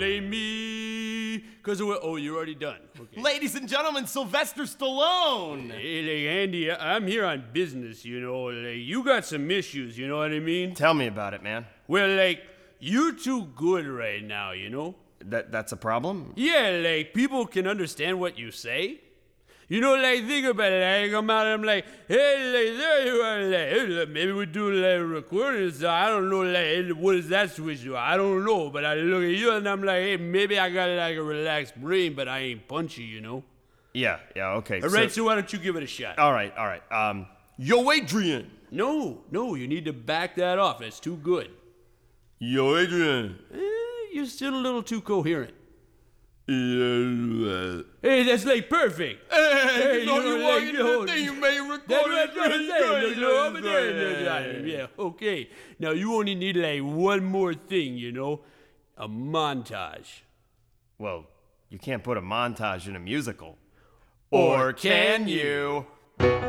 Blame me, cause you're already done. Okay. Ladies and gentlemen, Sylvester Stallone. Hey, like, Andy, I'm here on business, you know. Like, you got some issues, you know what I mean? Tell me about it, man. Well, like, you're too good right now, you know? That's a problem? Yeah, like, people can understand what you say. You know, like, think about it. Like, I'm out and I'm like, hey, like, there you are. Like, hey, maybe we do, like, recording. So I don't know, like, what does that switch do? I don't know. But I look at you and I'm like, hey, maybe I got, like, a relaxed brain, but I ain't punchy, you know? Yeah, okay. All right, so why don't you give it a shot? All right. Yo, Adrian. No, you need to back that off. That's too good. Yo, Adrian. You're still a little too coherent. Yeah. Hey, that's like perfect. Hey, you may record it. Yeah, okay. Now you only need like one more thing, you know? A montage. Well, you can't put a montage in a musical. Or can you?